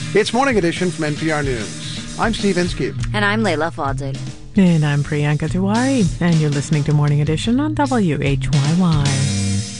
It's Morning Edition from NPR News. I'm Steve Inskeep. And I'm Layla Fadil. And I'm Priyanka Tiwari. And you're listening to Morning Edition on WHYY.